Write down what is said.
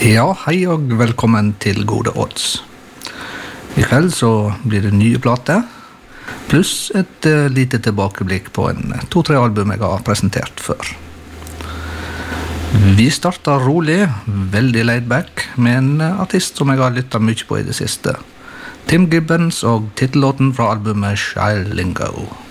Ja, hei og velkommen til Gode Odds. I kveld så blir det nye plater, pluss et lite tilbakeblikk på 2-3 album jeg har presentert før. Vi starter rolig, veldig laid back, med en artist som jeg har lyttet mye på i det siste. Tim Gibbons og titellåten fra albumet Child Lingo.